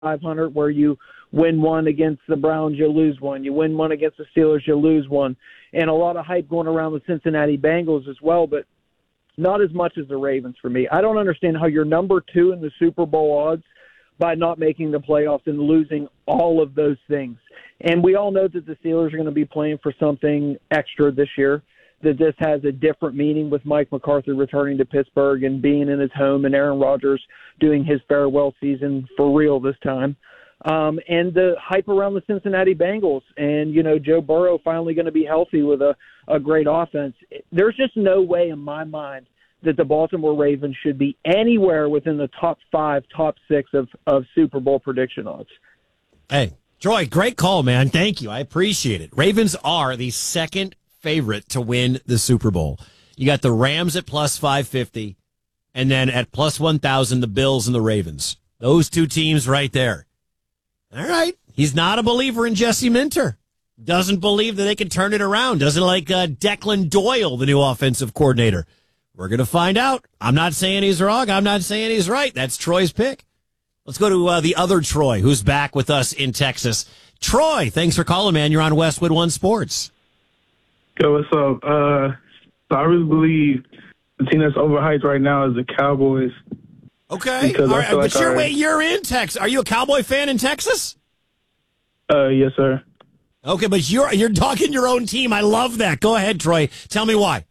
500 where you win one against the Browns, you lose one. You win one against the Steelers, you lose one. And a lot of hype going around the Cincinnati Bengals as well, but not as much as the Ravens for me. I don't understand how you're number 2 in the Super Bowl odds by not making the playoffs and losing all of those things. And we all know that the Steelers are going to be playing for something extra this year, that this has a different meaning with Mike McCarthy returning to Pittsburgh and being in his home and Aaron Rodgers doing his farewell season for real this time. And the hype around the Cincinnati Bengals and, Joe Burrow finally going to be healthy with a great offense. There's just no way in my mind that the Baltimore Ravens should be anywhere within the top 5, top 6 of Super Bowl prediction odds. Hey, Troy, great call, man. Thank you. I appreciate it. Ravens are the second favorite to win the Super Bowl. You got the Rams at plus 550, and then at plus 1,000, the Bills and the Ravens. Those two teams right there. All right. He's not a believer in Jesse Minter. Doesn't believe that they can turn it around. Doesn't like Declan Doyle, the new offensive coordinator. We're going to find out. I'm not saying he's wrong. I'm not saying he's right. That's Troy's pick. Let's go to the other Troy, who's back with us in Texas. Troy, thanks for calling, man. You're on Westwood One Sports. Yo, what's up? So I really believe the team that's overhyped right now is the Cowboys. Okay. All right. But you're in Texas. Are you a Cowboy fan in Texas? Yes, sir. Okay, but you're talking your own team. I love that. Go ahead, Troy. Tell me why.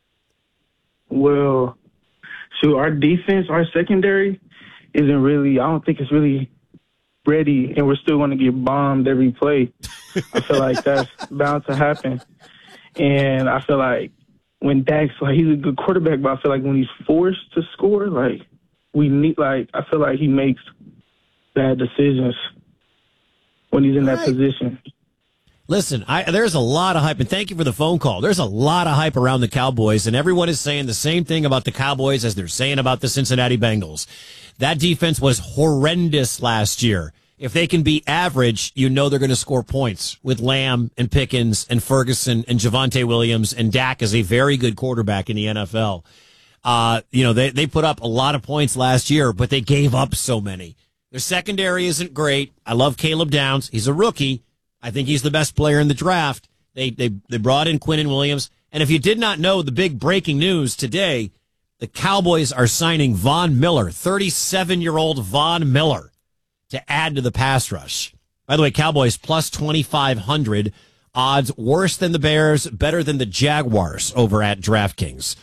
Well, our defense, our secondary isn't really, I don't think it's really ready, and we're still going to get bombed every play. I feel like that's bound to happen. And I feel like when Dak's, he's a good quarterback, but I feel like when he's forced to score, I feel like he makes bad decisions when he's in that position. Listen, there's a lot of hype, and thank you for the phone call. There's a lot of hype around the Cowboys, and everyone is saying the same thing about the Cowboys as they're saying about the Cincinnati Bengals. That defense was horrendous last year. If they can be average, they're going to score points with Lamb and Pickens and Ferguson and Javonte Williams, and Dak is a very good quarterback in the NFL. They put up a lot of points last year, but they gave up so many. Their secondary isn't great. I love Caleb Downs. He's a rookie. I think he's the best player in the draft. They brought in Quinnen Williams. And if you did not know the big breaking news today, the Cowboys are signing Von Miller, 37-year-old Von Miller, to add to the pass rush. By the way, Cowboys plus 2,500 odds, worse than the Bears, better than the Jaguars over at DraftKings.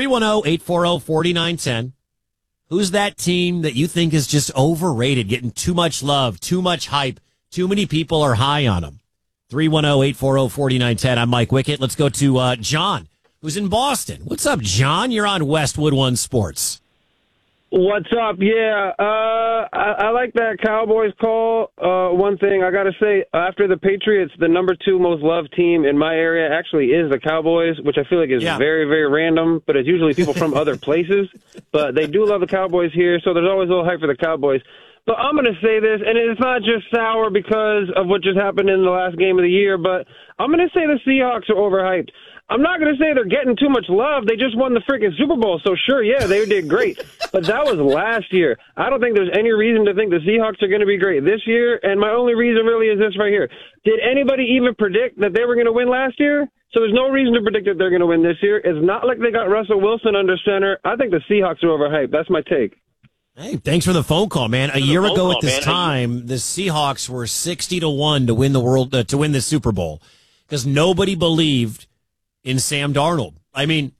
310-840-4910. Who's that team that you think is just overrated, getting too much love, too much hype? Too many people are high on him. 310-840-4910. I'm Mike Wickett. Let's go to John, who's in Boston. What's up, John? You're on Westwood One Sports. What's up? Yeah, I like that Cowboys call. One thing I got to say, after the Patriots, the number 2 most loved team in my area actually is the Cowboys, which I feel like is very, very random, but it's usually people from other places. But they do love the Cowboys here, so there's always a little hype for the Cowboys. But I'm going to say this, and it's not just sour because of what just happened in the last game of the year, but I'm going to say the Seahawks are overhyped. I'm not going to say they're getting too much love. They just won the freaking Super Bowl, so sure, yeah, they did great. But that was last year. I don't think there's any reason to think the Seahawks are going to be great this year, and my only reason really is this right here. Did anybody even predict that they were going to win last year? So there's no reason to predict that they're going to win this year. It's not like they got Russell Wilson under center. I think the Seahawks are overhyped. That's my take. Hey, thanks for the phone call, man. A year ago at this time, the Seahawks were 60-1 to win to win the Super Bowl because nobody believed in Sam Darnold. I mean,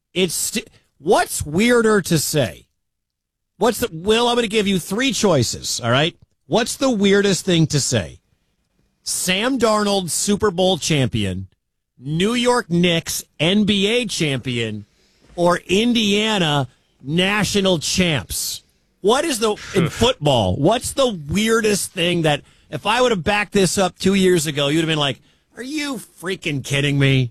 what's weirder to say? Will, I'm going to give you 3 choices, all right? What's the weirdest thing to say? Sam Darnold, Super Bowl champion, New York Knicks, NBA champion, or Indiana national champs? What is in football, what's the weirdest thing that if I would have backed this up 2 years ago, you'd have been like, are you freaking kidding me?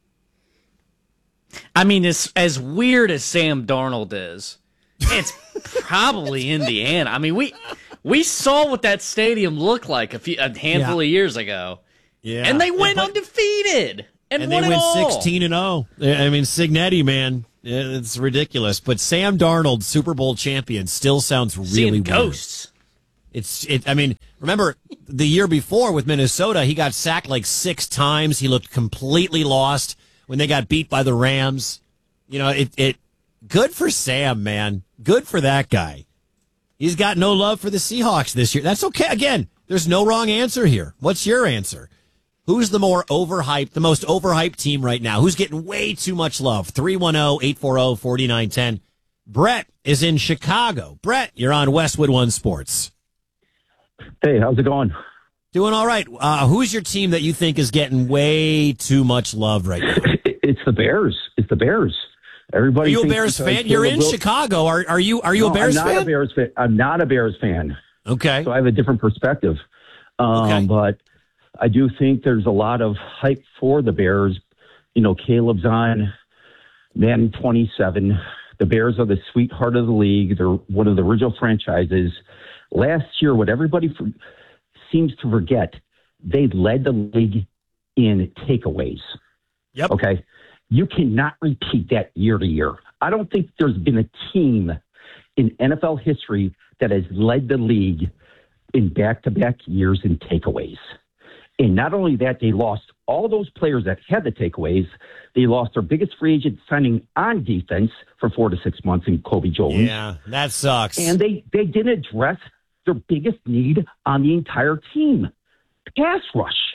I mean, as weird as Sam Darnold is, it's probably Indiana. I mean, we saw what that stadium looked like a handful of years ago. Yeah. And they went undefeated and won they it all. went 16-0. I mean, Cignetti, man. It's ridiculous. But Sam Darnold, Super Bowl champion, still sounds really weird. Ghosts. I mean, remember the year before with Minnesota, he got sacked like 6 times. He looked completely lost when they got beat by the Rams. You know, good for Sam, man. Good for that guy. He's got no love for the Seahawks this year. That's okay. Again, there's no wrong answer here. What's your answer? Who's the most overhyped team right now? Who's getting way too much love? 310-840-4910. Brett is in Chicago. Brett, you're on Westwood One Sports. Hey, how's it going? Doing all right. Who's your team that you think is getting way too much love right now? It's the Bears. It's the Bears. Everybody. Are you a Bears fan? You're in Chicago. Are you a Bears fan? I'm not a Bears fan. I'm not a Bears fan. Okay. So I have a different perspective. Okay. But I do think there's a lot of hype for the Bears. You know, Caleb's on Madden 27. The Bears are the sweetheart of the league. They're one of the original franchises. Last year, what everybody seems to forget, they led the league in takeaways. Yep. Okay. You cannot repeat that year to year. I don't think there's been a team in NFL history that has led the league in back-to-back years in takeaways. And not only that, they lost all those players that had the takeaways. They lost their biggest free agent signing on defense for 4 to 6 months in Kobe Jones. Yeah, that sucks. And they didn't address their biggest need on the entire team, pass rush.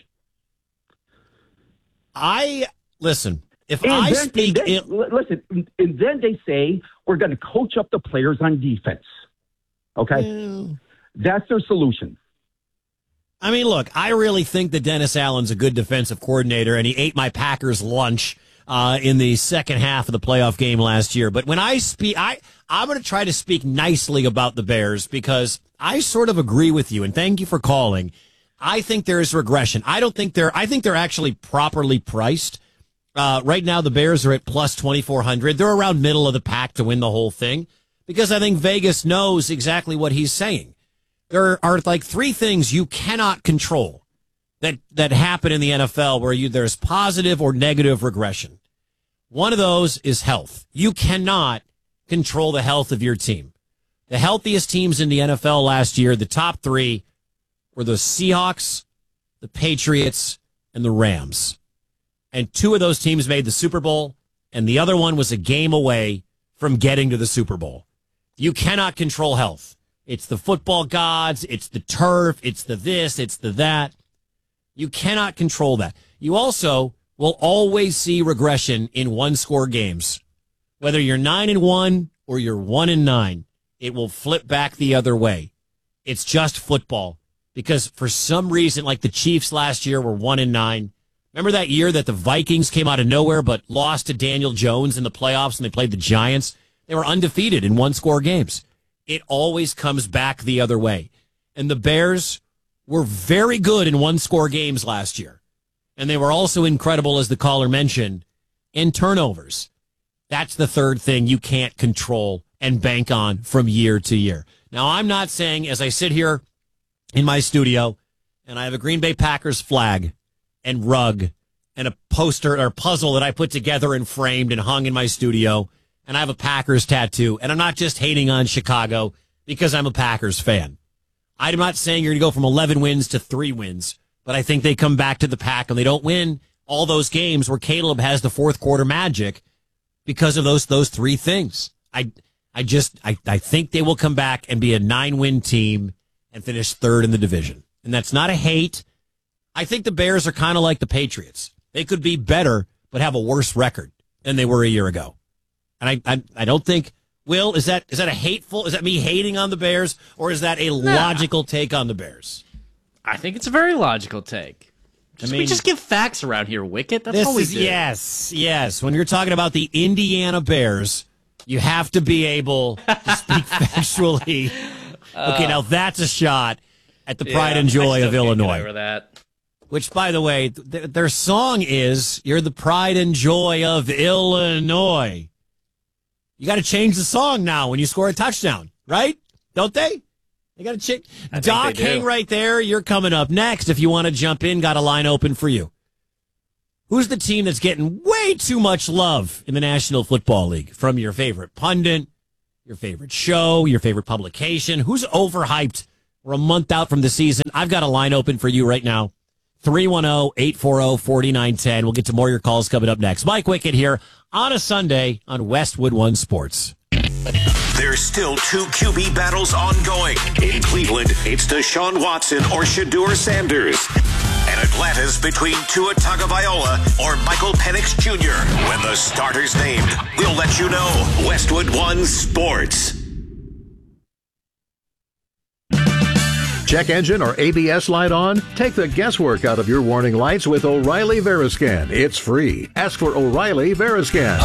Listen, and then they say we're going to coach up the players on defense. Okay? Yeah. That's their solution. I mean, look, I really think that Dennis Allen's a good defensive coordinator, and he ate my Packers lunch in the second half of the playoff game last year. But when I speak, I'm going to try to speak nicely about the Bears because I sort of agree with you, and thank you for calling. I think there is regression. I think they're actually properly priced. Right now, the Bears are at plus 2,400. They're around middle of the pack to win the whole thing because I think Vegas knows exactly what he's saying. There are like 3 things you cannot control that happen in the NFL where there's positive or negative regression. One of those is health. You cannot control the health of your team. The healthiest teams in the NFL last year, the top 3, were the Seahawks, the Patriots, and the Rams. And 2 of those teams made the Super Bowl, and the other one was a game away from getting to the Super Bowl. You cannot control health. It's the football gods, it's the turf, it's the this, it's the that. You cannot control that. You also will always see regression in one-score games. Whether you're 9-1 or you're 1-9, it will flip back the other way. It's just football. Because for some reason, like the Chiefs last year were 1-9. Remember that year that the Vikings came out of nowhere but lost to Daniel Jones in the playoffs and they played the Giants? They were undefeated in one-score games. It always comes back the other way. And the Bears were very good in one-score games last year. And they were also incredible, as the caller mentioned, in turnovers. That's the third thing you can't control and bank on from year to year. Now, I'm not saying, as I sit here in my studio, and I have a Green Bay Packers flag and rug and a poster or puzzle that I put together and framed and hung in my studio, and I have a Packers tattoo, and I'm not just hating on Chicago because I'm a Packers fan. I'm not saying you're going to go from 11 wins to 3 wins, but I think they come back to the pack and they don't win all those games where Caleb has the fourth quarter magic because of those 3 things. I think they will come back and be a 9-win team and finish 3rd in the division. And that's not a hate. I think the Bears are kind of like the Patriots. They could be better, but have a worse record than they were a year ago. And I don't think, Will, is that me hating on the Bears, or is that a logical take on the Bears? I think it's a very logical take. We just give facts around here, Wicket. That's all we do. Yes. When you're talking about the Indiana Bears, you have to be able to speak factually. Okay, now that's a shot at the pride and joy of Illinois. Over that. Which, by the way, their song is "You're the pride and joy of Illinois." You got to change the song now when you score a touchdown, right? Don't they? They got to change. Doc, hang right there. You're coming up next. If you want to jump in, got a line open for you. Who's the team that's getting way too much love in the National Football League? From your favorite pundit, your favorite show, your favorite publication. Who's overhyped We're a month out from the season. I've got a line open for you right now. 310-840-4910. We'll get to more of your calls coming up next. Mike Wickett here on a Sunday on Westwood One Sports. There's still two QB battles ongoing. In Cleveland, it's Deshaun Watson or Shedeur Sanders. And Atlanta's between Tua Tagovailoa or Michael Penix Jr. When the starter's named, we'll let you know. Westwood One Sports. Check engine or ABS light on? Take the guesswork out of your warning lights with O'Reilly Veriscan. It's free. Ask for O'Reilly Veriscan.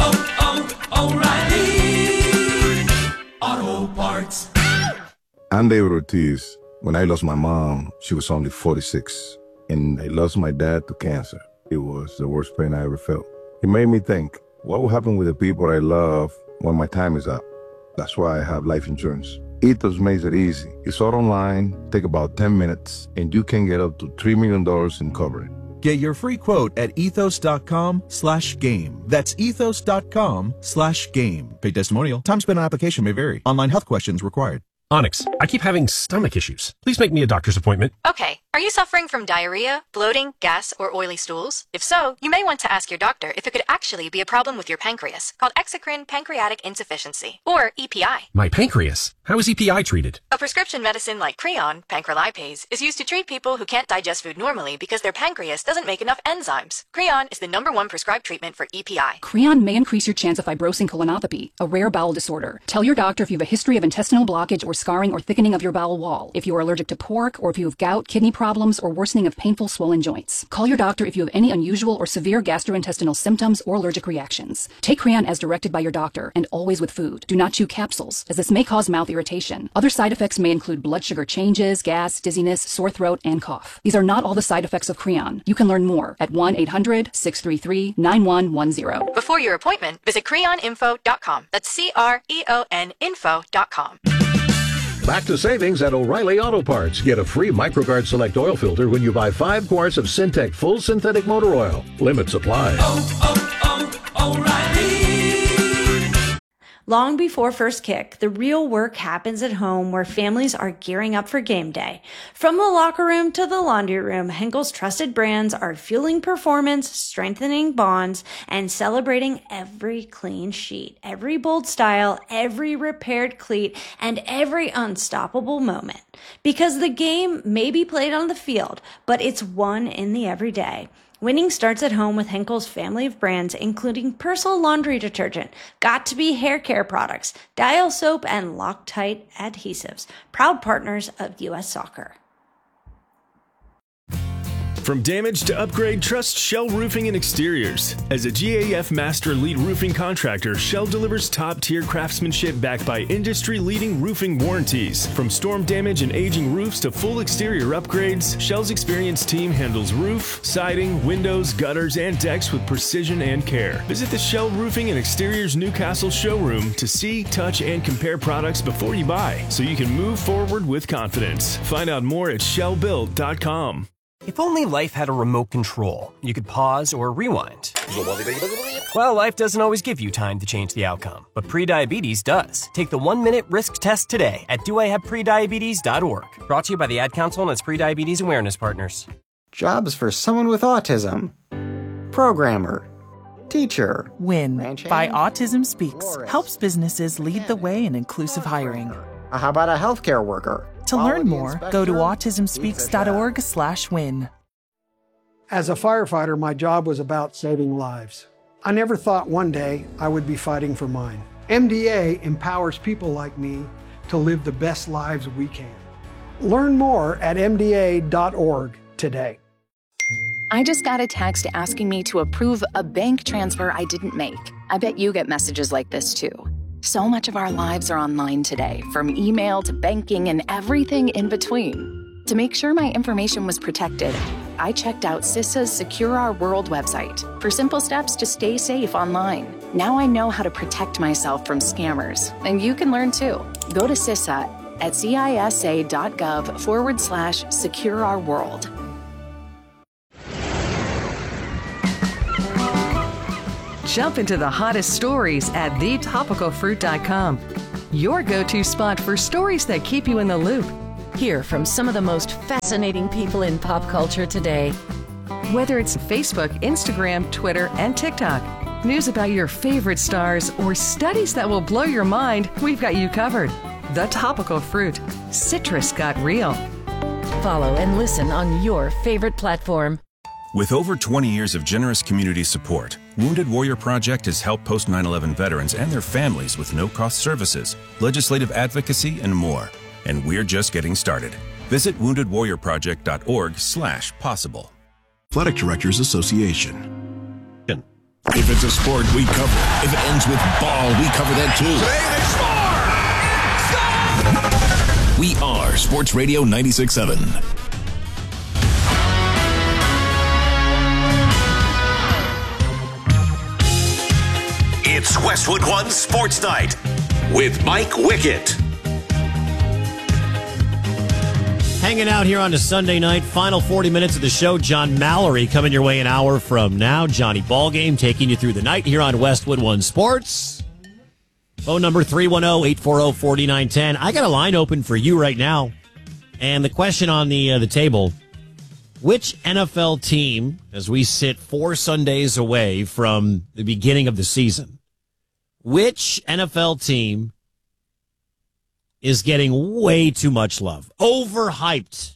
O'Reilly Auto Parts. I'm David Ortiz. When I lost my mom, she was only 46. And I lost my dad to cancer. It was the worst pain I ever felt. It made me think, what will happen with the people I love when my time is up? That's why I have life insurance. Ethos makes it easy. It's all online, take about 10 minutes, and you can get up to $3 million in coverage. Get your free quote at ethos.com/game. That's ethos.com/game. Paid testimonial. Time spent on application may vary. Online health questions required. Onyx, I keep having stomach issues. Please make me a doctor's appointment. Okay. Are you suffering from diarrhea, bloating, gas, or oily stools? If so, you may want to ask your doctor if it could actually be a problem with your pancreas, called exocrine pancreatic insufficiency, or EPI. My pancreas? How is EPI treated? A prescription medicine like Creon, pancrelipase, is used to treat people who can't digest food normally because their pancreas doesn't make enough enzymes. Creon is the #1 prescribed treatment for EPI. Creon may increase your chance of fibrosing colonopathy, a rare bowel disorder. Tell your doctor if you have a history of intestinal blockage or scarring or thickening of your bowel wall, if you are allergic to pork, or if you have gout, kidney problems, or worsening of painful swollen joints. Call your doctor if you have any unusual or severe gastrointestinal symptoms or allergic reactions. Take Creon as directed by your doctor, and always with food. Do not chew capsules, as this may cause mouth irritation. Other side effects may include blood sugar changes, gas, dizziness, sore throat, and cough. These are not all the side effects of Creon. You can learn more at 1-800-633-9110. Before your appointment, visit creoninfo.com. That's CREON info.com. Back to savings at O'Reilly Auto Parts. Get a free MicroGuard Select oil filter when you buy 5 quarts of Syntec Full Synthetic Motor Oil. Limits apply. O'Reilly. Long before first kick, the real work happens at home where families are gearing up for game day. From the locker room to the laundry room, Henkel's trusted brands are fueling performance, strengthening bonds, and celebrating every clean sheet, every bold style, every repaired cleat, and every unstoppable moment. Because the game may be played on the field, but it's won in the everyday. Winning starts at home with Henkel's family of brands, including Persil laundry detergent, Got2b hair care products, Dial soap, and Loctite adhesives, proud partners of U.S. Soccer. From damage to upgrade, trust Shell Roofing and Exteriors. As a GAF Master Lead Roofing Contractor, Shell delivers top-tier craftsmanship backed by industry-leading roofing warranties. From storm damage and aging roofs to full exterior upgrades, Shell's experienced team handles roof, siding, windows, gutters, and decks with precision and care. Visit the Shell Roofing and Exteriors Newcastle showroom to see, touch, and compare products before you buy, so you can move forward with confidence. Find out more at shellbuilt.com. If only life had a remote control, you could pause or rewind. Well, life doesn't always give you time to change the outcome, but prediabetes does. Take the 1-minute risk test today at doihaveprediabetes.org. Brought to you by the Ad Council and its prediabetes awareness partners. Jobs for someone with autism. Programmer. Teacher. WIN by Autism Speaks helps businesses lead the way in inclusive hiring. How about a healthcare worker? To learn more, go to autismspeaks.org/win. As a firefighter, my job was about saving lives. I never thought one day I would be fighting for mine. MDA empowers people like me to live the best lives we can. Learn more at MDA.org today. I just got a text asking me to approve a bank transfer I didn't make. I bet you get messages like this too. So much of our lives are online today, from email to banking and everything in between. To make sure my information was protected, I checked out CISA's Secure Our World website for simple steps to stay safe online. Now I know how to protect myself from scammers, and you can learn too. Go to CISA at cisa.gov/Secure Our World. Jump into the hottest stories at thetopicalfruit.com. Your go-to spot for stories that keep you in the loop. Hear from some of the most fascinating people in pop culture today. Whether it's Facebook, Instagram, Twitter, and TikTok, news about your favorite stars, or studies that will blow your mind, we've got you covered. The Topical Fruit. Citrus got real. Follow and listen on your favorite platform. With over 20 years of generous community support, Wounded Warrior Project has helped post 9/11 veterans and their families with no-cost services, legislative advocacy, and more. And we're just getting started. Visit woundedwarriorproject.org/possible. Athletic Directors Association. If it's a sport, we cover it. If it ends with ball, we cover that too. Today they score! We are Sports Radio 96.7. It's Westwood One Sports Night with Mike Wickett. Hanging out here on a Sunday night, final 40 minutes of the show. John Mallory coming your way an hour from now. Johnny Ballgame taking you through the night here on Westwood One Sports. Phone number 310-840-4910. I got a line open for you right now. And the question on the table, which NFL team, as we sit 4 Sundays away from the beginning of the season, which NFL team is getting way too much love? Overhyped.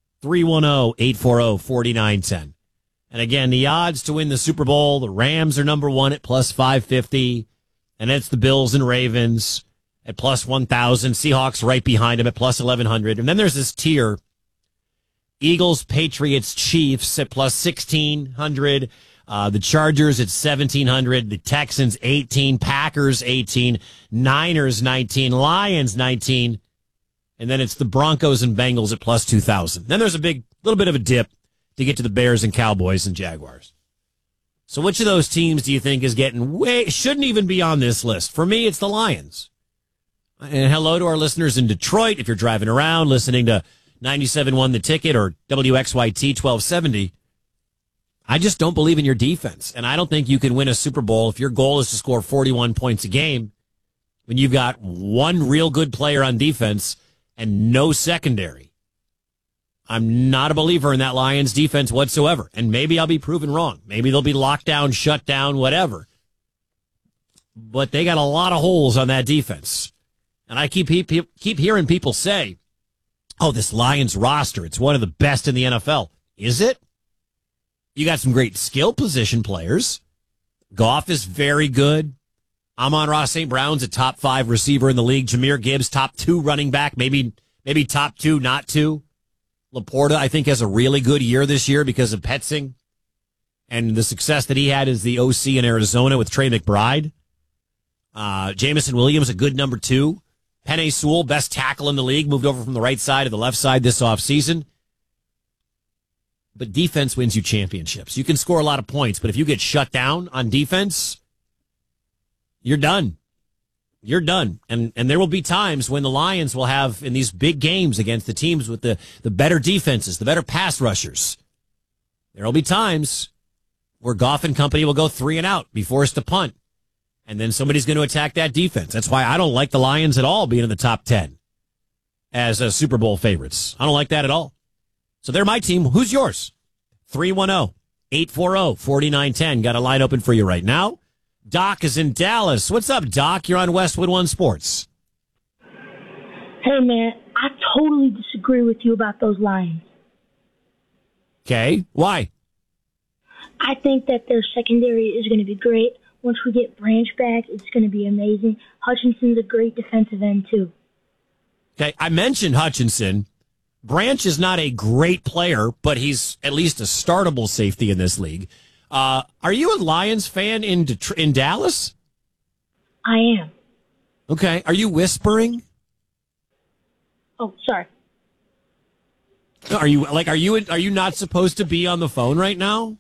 310-840-4910. And again, the odds to win the Super Bowl, the Rams are number 1 at plus 550. And it's the Bills and Ravens at plus 1,000. Seahawks right behind them at plus 1,100. And then there's this tier. Eagles, Patriots, Chiefs at plus 1,600. The Chargers at 1,700. The Texans, 18. Packers, 18. Niners, 19. Lions, 19. And then it's the Broncos and Bengals at plus 2,000. Then there's a little bit of a dip to get to the Bears and Cowboys and Jaguars. So which of those teams do you think is getting shouldn't even be on this list? For me, it's the Lions. And hello to our listeners in Detroit. If you're driving around listening to 97.1 The Ticket or WXYT 1270, I just don't believe in your defense. And I don't think you can win a Super Bowl if your goal is to score 41 points a game when you've got one real good player on defense and no secondary. I'm not a believer in that Lions defense whatsoever. And maybe I'll be proven wrong. Maybe they'll be locked down, shut down, whatever. But they got a lot of holes on that defense. And I keep hearing people say, oh, this Lions roster, it's one of the best in the NFL. Is it? You got some great skill position players. Goff is very good. Amon-Ra St. Brown's a top 5 receiver in the league. Jahmyr Gibbs, top 2 running back, maybe top 2, not 2. Laporta, I think, has a really good year this year because of Petzing and the success that he had as the OC in Arizona with Trey McBride. Jameson Williams, a good number 2. Penei Sewell, best tackle in the league, moved over from the right side to the left side this offseason. But defense wins you championships. You can score a lot of points, but if you get shut down on defense, you're done. You're done. And there will be times when the Lions will have, in these big games against the teams with the better defenses, the better pass rushers, there will be times where Goff and company will go 3 and out, be forced to punt. And then somebody's going to attack that defense. That's why I don't like the Lions at all being in the top 10 as Super Bowl favorites. I don't like that at all. So they're my team. Who's yours? 310-840-4910. Got a line open for you right now. Doc is in Dallas. What's up, Doc? You're on Westwood One Sports. Hey, man, I totally disagree with you about those Lions. Okay. Why? I think that their secondary is going to be great. Once we get Branch back, it's going to be amazing. Hutchinson's a great defensive end, too. Okay, I mentioned Hutchinson. Branch is not a great player, but he's at least a startable safety in this league. Are you a Lions fan in Dallas? I am. Okay. Are you whispering? Oh, sorry. Are you not supposed to be on the phone right now?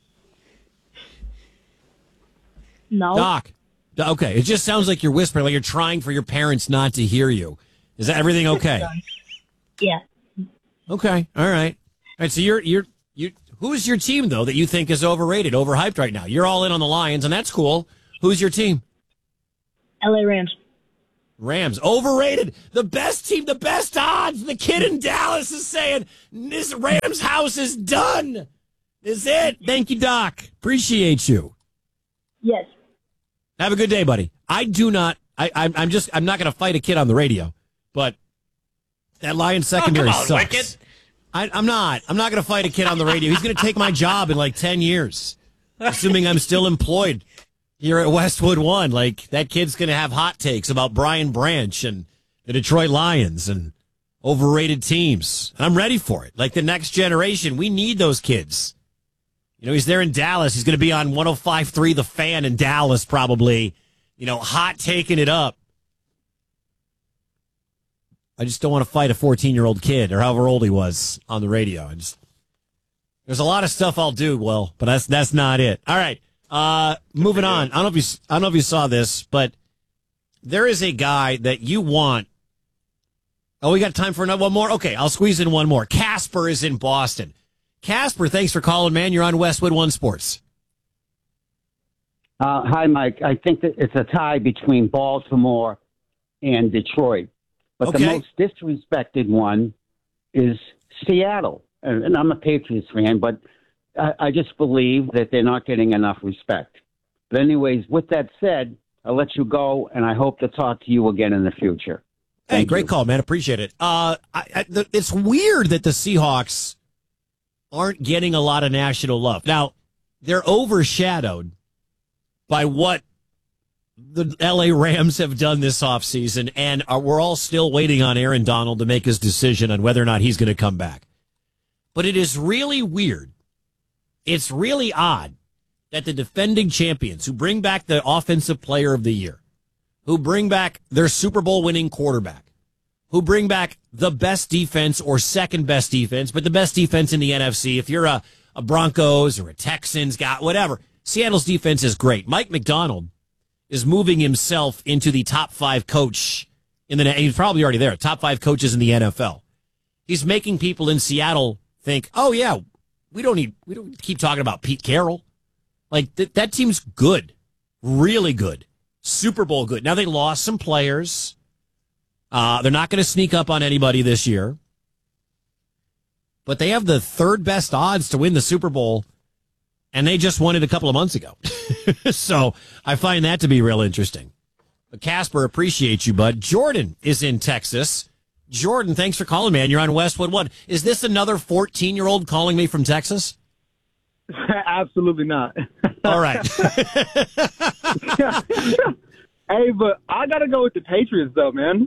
No. Doc. Okay. It just sounds like you're whispering, like you're trying for your parents not to hear you. Is that everything okay? Yeah. Okay. All right. All right. So you're who is your team though that you think is overrated, overhyped right now? You're all in on the Lions, and that's cool. Who's your team? LA Rams. Rams, overrated. The best team, the best odds. The kid in Dallas is saying this Rams house is done. Is it? Thank you, Doc. Appreciate you. Yes. Have a good day, buddy. I'm not going to fight a kid on the radio, but that Lions secondary sucks. Wicked. I'm not going to fight a kid on the radio. He's going to take my job in like 10 years, assuming I'm still employed here at Westwood One. Like, that kid's going to have hot takes about Brian Branch and the Detroit Lions and overrated teams. And I'm ready for it. Like, the next generation, we need those kids. You know, he's there in Dallas. He's going to be on 105.3 The Fan in Dallas probably, you know, hot taking it up. I just don't want to fight a 14-year-old kid or however old he was on the radio. There's a lot of stuff I'll do, Will, but that's not it. All right, moving on. I don't know if you saw this, but there is a guy that you want. Oh, we got time for one more? Okay, I'll squeeze in one more. Casper is in Boston. Casper, thanks for calling, man. You're on Westwood One Sports. Hi, Mike. I think that it's a tie between Baltimore and Detroit. But the most disrespected one is Seattle. And I'm a Patriots fan, but I just believe that they're not getting enough respect. But anyways, with that said, I'll let you go, and I hope to talk to you again in the future. Hey, great call, man. Appreciate it. It's weird that the Seahawks aren't getting a lot of national love. Now, they're overshadowed by what the L.A. Rams have done this offseason, and we're all still waiting on Aaron Donald to make his decision on whether or not he's going to come back. But it is really weird. It's really odd that the defending champions who bring back the offensive player of the year, who bring back their Super Bowl winning quarterback, who bring back the best defense or second best defense, but the best defense in the NFC, if you're a Broncos or a Texans guy, whatever, Seattle's defense is great. Mike McDonald is moving himself into the top 5 coach he's probably already there, top 5 coaches in the NFL. He's making people in Seattle think, oh yeah, we don't keep talking about Pete Carroll. Like that team's good, really good, Super Bowl good. Now they lost some players. They're not going to sneak up on anybody this year, but they have the 3rd best odds to win the Super Bowl. And they just won it a couple of months ago. So I find that to be real interesting. But Casper, appreciate you, bud. Jordan is in Texas. Jordan, thanks for calling, man. You're on Westwood One. Is this another 14-year-old calling me from Texas? Absolutely not. All right. Hey, but I got to go with the Patriots, though, man.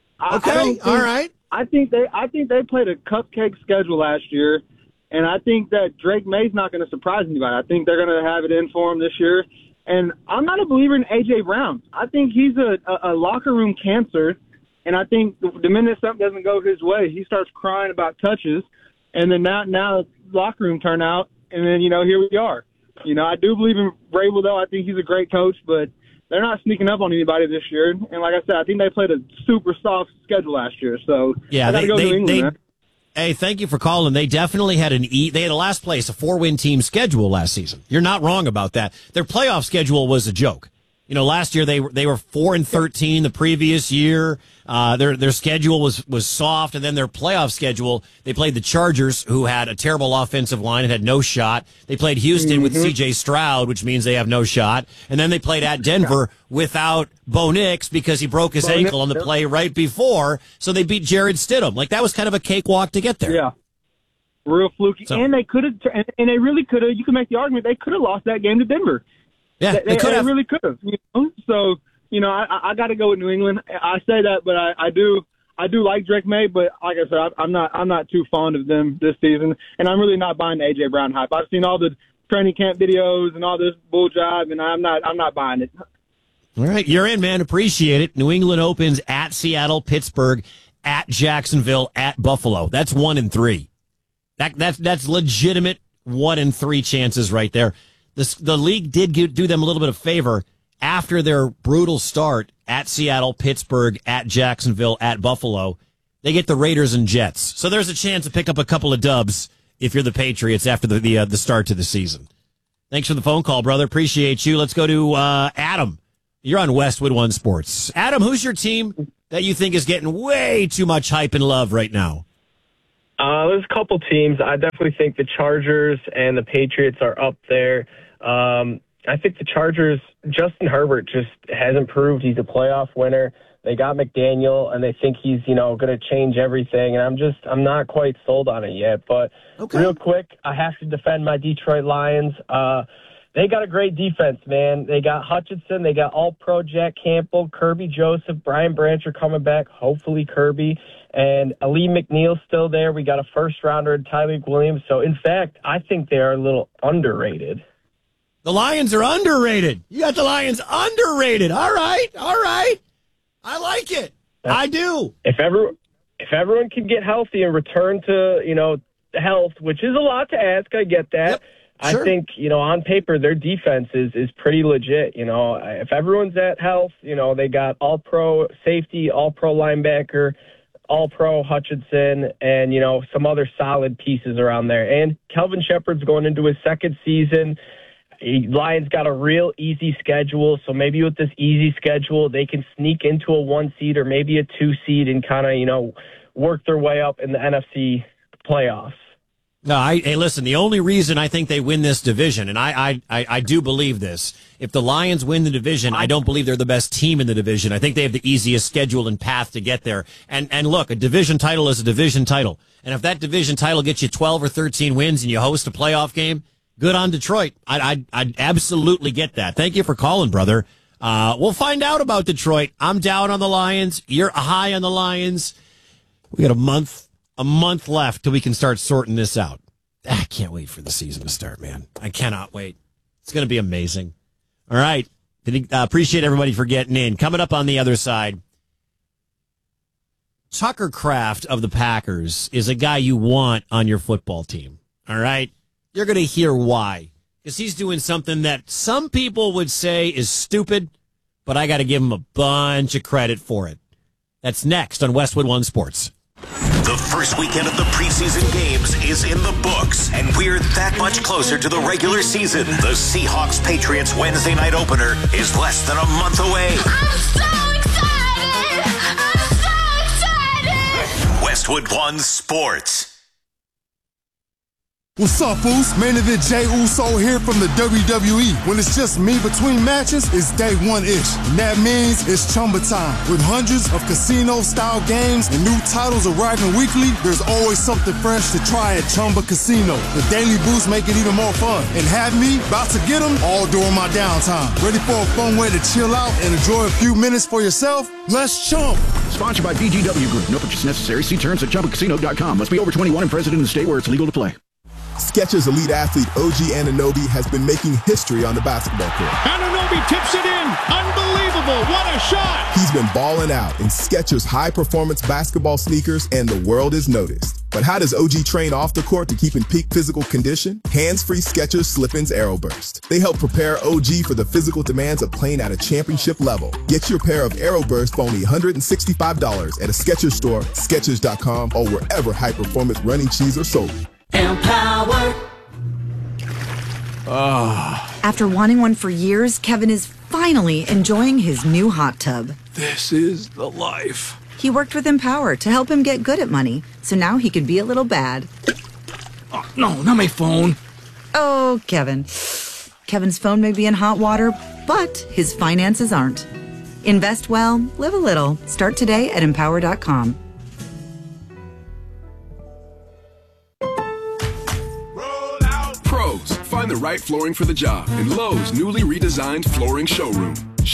All right. I think they played a cupcake schedule last year. And I think that Drake May's not going to surprise anybody. I think they're going to have it in for him this year. And I'm not a believer in A.J. Brown. I think he's a locker room cancer. And I think the minute something doesn't go his way, he starts crying about touches. And then now locker room turnout. And then, here we are. I do believe in Vrabel, though. I think he's a great coach. But they're not sneaking up on anybody this year. And like I said, I think they played a super soft schedule last year. So yeah, I got to go to New England, man. Hey, thank you for calling. They definitely had they had a last place, a 4-win team schedule last season. You're not wrong about that. Their playoff schedule was a joke. Last year they were 4-13 the previous year. Their schedule was soft, and then their playoff schedule, they played the Chargers, who had a terrible offensive line and had no shot. They played Houston with C.J. Stroud, which means they have no shot. And then they played at Denver without Bo Nix because he broke his ankle on the play right before. So they beat Jared Stidham. Like, that was kind of a cakewalk to get there. Yeah. Real fluky. So, and they could have, and they really could have, you can make the argument, they could have lost that game to Denver. Yeah, they really could have. So, I got to go with New England. I say that, but I do like Drake May, but like I said, I'm not too fond of them this season, and I'm really not buying the A.J. Brown hype. I've seen all the training camp videos and all this bull job, and I'm not buying it. All right, you're in, man. Appreciate it. New England opens at Seattle, Pittsburgh, at Jacksonville, at Buffalo. That's 1-3. That's legitimate 1-3 chances right there. The league did do them a little bit of favor after their brutal start at Seattle, Pittsburgh, at Jacksonville, at Buffalo. They get the Raiders and Jets. So there's a chance to pick up a couple of dubs if you're the Patriots after the start to the season. Thanks for the phone call, brother. Appreciate you. Let's go to Adam You're on Westwood One Sports. Adam, who's your team that you think is getting way too much hype and love right now? There's a couple teams. I definitely think the Chargers and the Patriots are up there. I think the Chargers, Justin Herbert just hasn't proved he's a playoff winner. They got McDaniel, and they think he's, going to change everything. And I'm not quite sold on it yet. But real quick, I have to defend my Detroit Lions. They got a great defense, man. They got Hutchinson. They got All-Pro Jack Campbell, Kirby Joseph, Brian Branch are coming back, hopefully Kirby. And Ali McNeil's still there. We got a first-rounder in Tyreek Williams. So, in fact, I think they are a little underrated. The Lions are underrated. You got the Lions underrated. All right. I like it. I do. If everyone can get healthy and return to, health, which is a lot to ask, I get that. Yep. Sure. I think, on paper, their defense is pretty legit. If everyone's at health, they got all-pro safety, all-pro linebacker, all-pro Hutchinson, and, some other solid pieces around there. And Kelvin Shepard's going into his second season. Lions got a real easy schedule, so maybe with this easy schedule, they can sneak into a 1 seed or maybe a 2 seed and kind of, work their way up in the NFC playoffs. No, hey, listen, the only reason I think they win this division, and I do believe this, if the Lions win the division, I don't believe they're the best team in the division. I think they have the easiest schedule and path to get there. And look, a division title is a division title. And if that division title gets you 12 or 13 wins and you host a playoff game, good on Detroit. I'd absolutely get that. Thank you for calling, brother. We'll find out about Detroit. I'm down on the Lions. You're high on the Lions. We got a month left till we can start sorting this out. I can't wait for the season to start, man. I cannot wait. It's going to be amazing. All right. Appreciate everybody for getting in. Coming up on the other side, Tucker Kraft of the Packers is a guy you want on your football team. All right. You're going to hear why. Because he's doing something that some people would say is stupid, but I got to give him a bunch of credit for it. That's next on Westwood One Sports. The first weekend of the preseason games is in the books, and we're that much closer to the regular season. The Seahawks-Patriots Wednesday night opener is less than a month away. I'm so excited! Westwood One Sports. What's up, Foos? Main event Jey Uso here from the WWE. When it's just me between matches, it's day one-ish. And that means it's Chumba time. With hundreds of casino-style games and new titles arriving weekly, there's always something fresh to try at Chumba Casino. The daily boosts make it even more fun. And have me about to get them all during my downtime. Ready for a fun way to chill out and enjoy a few minutes for yourself? Let's chump. Sponsored by BGW Group. No purchase necessary. See terms at ChumbaCasino.com. Must be over 21 and present in the state where it's legal to play. Skechers elite athlete OG Anunoby has been making history on the basketball court. Anunoby tips it in. Unbelievable. What a shot. He's been balling out in Skechers high-performance basketball sneakers, and the world is noticed. But how does OG train off the court to keep in peak physical condition? Hands-free Skechers Slip-ins AeroBurst. They help prepare OG for the physical demands of playing at a championship level. Get your pair of AeroBurst for only $165 at a Skechers store, Skechers.com, or wherever high-performance running shoes are sold. Empower. After wanting one for years, Kevin is finally enjoying his new hot tub. This is the life. He worked with Empower to help him get good at money, so now he can be a little bad. Oh, no, not my phone. Oh, Kevin. Kevin's phone may be in hot water, but his finances aren't. Invest well, live a little. Start today at Empower.com. Pros, find the right flooring for the job in Lowe's newly redesigned flooring showroom.